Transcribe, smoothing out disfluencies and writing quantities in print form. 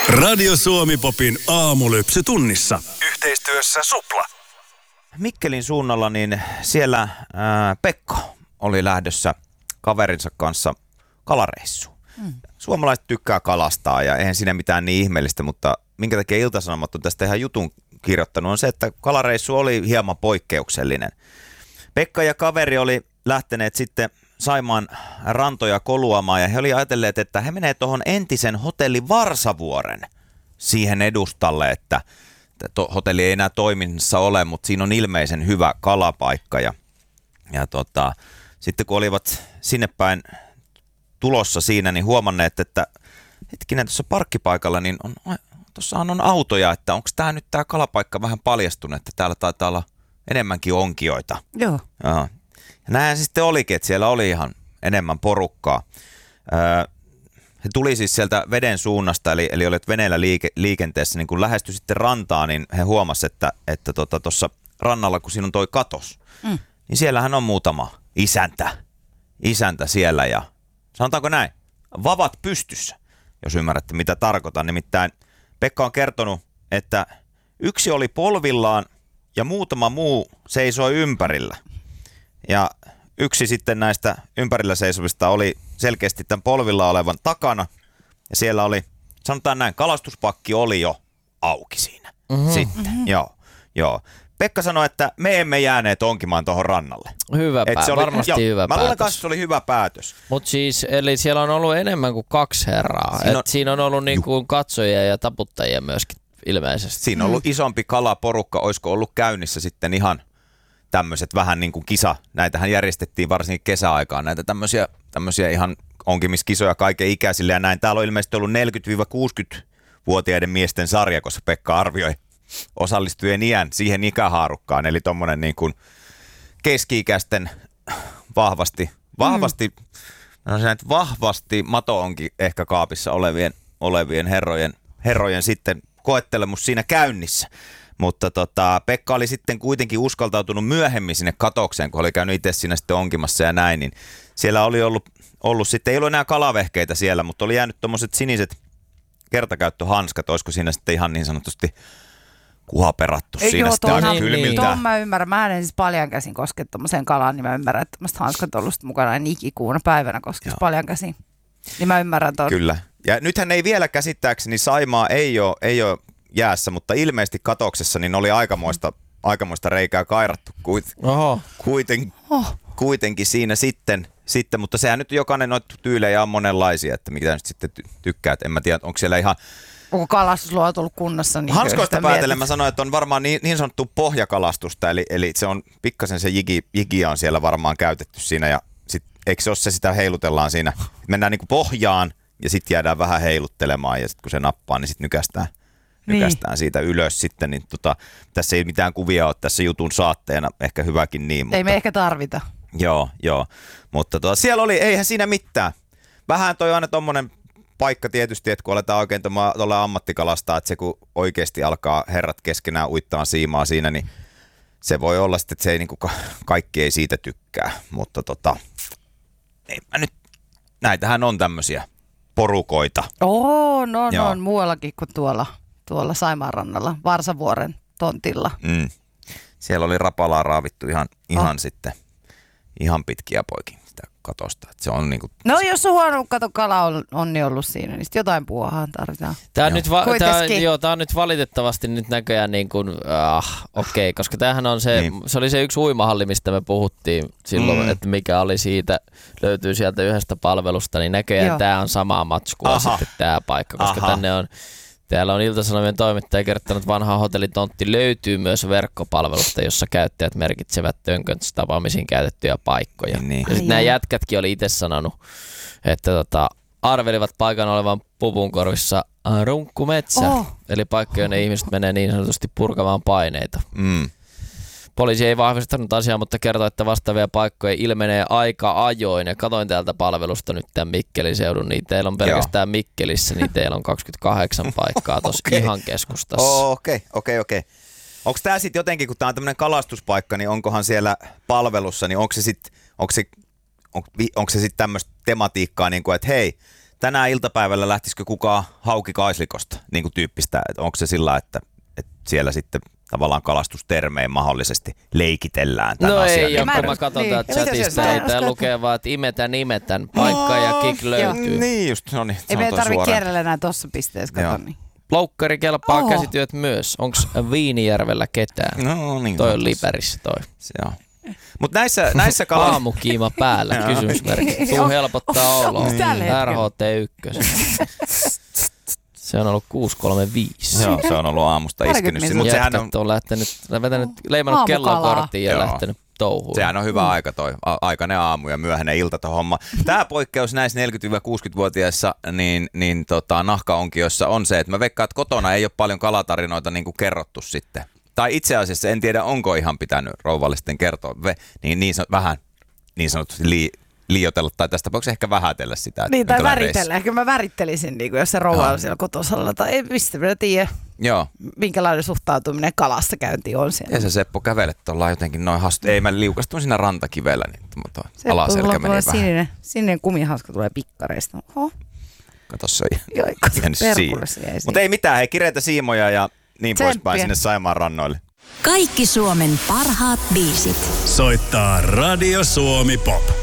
Radio Suomi-popin aamulypsy tunnissa. Yhteistyössä Supla. Mikkelin suunnalla, niin siellä Pekka oli lähdössä kaverinsa kanssa kalareissuun. Suomalaiset tykkää kalastaa ja eihän siinä mitään niin ihmeellistä, mutta minkä takia Ilta-Sanomat on tästä ihan jutun kirjoittanut on se, että kalareissu oli hieman poikkeuksellinen. Pekka ja kaveri oli lähteneet sitten Saimaan rantoja koluamaan ja he oli ajatelleet, että he menee tuohon entisen hotelli Varsavuoren siihen edustalle, että hotelli ei enää toiminnassa ole, mutta siinä on ilmeisen hyvä kalapaikka ja sitten kun olivat sinne päin tulossa siinä, niin huomanneet, että hetkinen tuossa parkkipaikalla, niin tuossahan on autoja, että onko tämä nyt tämä kalapaikka vähän paljastunut, että täällä taitaa olla enemmänkin onkijoita. Joo. Ja näinhän se sitten olikin, että siellä oli ihan enemmän porukkaa. He tuli siis sieltä veden suunnasta, eli olet veneellä liikenteessä, niin kun lähestyi sitten rantaan, niin he huomasivat, että tuossa rannalla, kun siinä on toi katos, niin siellähän on muutama isäntä siellä ja sanotaanko näin, vavat pystyssä, jos ymmärrätte mitä tarkoitan. Nimittäin Pekka on kertonut, että yksi oli polvillaan ja muutama muu seisoi ympärillä. Ja yksi sitten näistä ympärillä seisovista oli selkeästi tämän polvilla olevan takana. Ja siellä oli, sanotaan näin, kalastuspakki oli jo auki siinä sitten. Joo. Pekka sanoi, että me emme jääneet onkimaan tuohon rannalle. Varmasti hyvä päätös. Mä luulen kanssa, se oli hyvä päätös. Mutta siis, eli siellä on ollut enemmän kuin 2 herraa. Siinä on ollut niin kuin katsojia ja taputtajia myöskin ilmeisesti. Siinä on ollut isompi kalaporukka, olisiko ollut käynnissä sitten ihan tämmöiset vähän niin kuin kisa. Näitähän järjestettiin varsinkin kesäaikaan, näitä tämmöisiä ihan onkimiskisoja kaiken ikäisille ja näin. Täällä on ilmeisesti ollut 40-60-vuotiaiden miesten sarja, koska Pekka arvioi osallistujien iän siihen ikähaarukkaan. Eli tommonen niin kuin keski-ikäisten vahvasti mato-onkin ehkä kaapissa olevien herrojen sitten koettelemus siinä käynnissä. Mutta Pekka oli sitten kuitenkin uskaltautunut myöhemmin sinne katokseen, kun oli käynyt itse siinä sitten onkimassa ja näin, niin siellä oli ollut sitten, ei ollut enää kalavehkeitä siellä, mutta oli jäänyt tommoset siniset kertakäyttöhanskat, olisiko siinä sitten ihan niin sanotusti kuhaperattu siinä sitten aika kylmiltä. Tuon mä ymmärrän, mä en siis paljon käsin koske tommoseen kalaan, niin mä ymmärrän, että tämmöiset hanskat on ollut mukana en ikikuuna päivänä koskisi paljon käsin. Niin mä ymmärrän ton. Kyllä. Ja nythän ei vielä käsittääkseni Saimaa ei ole jäässä, mutta ilmeisesti katoksessa niin oli aikamoista reikää kairattu kuitenkin siinä sitten, mutta sehän nyt jokainen noita tyylejä on monenlaisia, että mitä nyt sitten tykkää, en mä tiedä, onko siellä ihan onko kalastusluot ollut kunnossa? Niin hanskoista päätellen mä sanoin, että on varmaan niin sanottu pohjakalastusta, eli se on pikkasen se jigiä on siellä varmaan käytetty siinä ja sit, eikö se ole se, sitä heilutellaan siinä, mennään niinku pohjaan ja sitten jäädään vähän heiluttelemaan ja sitten kun se nappaa, niin sitten nykästään siitä ylös sitten, niin tässä ei mitään kuvia ole tässä jutun saatteena, ehkä hyväkin niin. Ei me ehkä tarvita. Joo, mutta siellä oli, eihän siinä mitään. Vähän toi aina tommonen paikka tietysti, että kun aletaan oikein tuolla ammattikalastaa, että se kun oikeasti alkaa herrat keskenään uittaa siimaa siinä, niin se voi olla sitten, että se ei niinku, kaikki ei siitä tykkää, mutta ei mä nyt, näitähän on tämmöisiä porukoita. No on muuallakin kuin tuolla Saimaan rannalla, Varsavuoren tontilla. Siellä oli rapalaa raavittu ihan sitten, ihan pitkiä poikin sitä katosta. Että se on niinku, no jos on huono kala on niin ollut siinä, niin sitten jotain puuhaa tarvitaan. Tämä on nyt valitettavasti nyt näköjään niin kuin, okei, koska tämähän on se oli se yksi uimahalli, mistä me puhuttiin silloin, että mikä oli siitä, löytyy sieltä yhdestä palvelusta, niin näköjään tämä on samaa matskua sitten tämä paikka, koska täällä on Ilta-Sanomien toimittaja kertonut, että vanha hotellitontti löytyy myös verkkopalvelusta, jossa käyttäjät merkitsevät tönköntistä tapaamisiin käytettyjä paikkoja. Niin. Ja sitten nämä jätkätkin oli itse sanonut, että arvelivat paikan olevan pupunkorvissa runkkumetsä, eli paikka, jonne ihmiset menee niin sanotusti purkamaan paineita. Poliisi ei vahvistanut asiaa, mutta kertoi, että vastaavia paikkoja ilmenee aika ajoin. Ja katoin täältä palvelusta nyt tämän Mikkelin seudun, niin teillä on pelkästään Mikkelissä, niin teillä on 28 paikkaa tuossa ihan keskustassa. Okei. Onko tämä sitten jotenkin, kun tämä on tämmöinen kalastuspaikka, niin onkohan siellä palvelussa, niin onko se sitten tämmöistä tematiikkaa, niin kuin, että hei, tänään iltapäivällä lähtisikö kukaan hauki Kaislikosta niin kuin tyyppistä? Että onko se sillä, että siellä sitten tavallaan kalastustermeen mahdollisesti leikitellään tämän asian? Ei ole, kun mä katson täältä chatista, tää lukee vaan, että imetän, paikka ja kick löytyy. Niin just, no niin. Ei meidän tarvitse kierrellä enää tossa pisteessä, kato niin. Loukkari kelpaa käsityöt myös. Onko Viinijärvellä ketään? No niin. Toi on Liperissä toi. Joo. Mutta näissä aamukiima päällä, kysymysmerkki. Tuu helpottaa oloa. RHT1. Se on ollut 635. Joo, se on ollut aamusta iskenyt. Mutta sehän on leimannut kellokorttiin ja lähtenyt touhuun. Sehän on hyvä aika toi, aikainen aamu ja myöhäinen ilta tuo homma. Tämä poikkeus näissä 40-60-vuotiaissa niin nahkaonkioissa on se, että mä veikkaan, että kotona ei ole paljon kalatarinoita niin kuin kerrottu sitten. Tai itse asiassa en tiedä, onko ihan pitänyt rouvallisten kertoa vähän niin sanotusti liioitella tai tästä tapauksessa ehkä vähätellä sitä. Niin, tai väritellä. Ehkä mä värittelisin, niin kuin jos se rouva on siellä kotosalla. Tai ei mistä minä tiedä, minkälainen suhtautuminen kalassa käyntiin on siellä. Ja se Seppo kävelet tuolla jotenkin noin ei mä liukastun siinä rantakivellä, niin alaselkä meni vähän. Sininen kumihanska tulee pikkareista. Oho. Kato, se on jäänyt siinä. Mutta ei mitään, hei, kireitä siimoja ja niin poispäin sinne Saimaan rannoille. Kaikki Suomen parhaat biisit. Soittaa Radio Suomi Pop.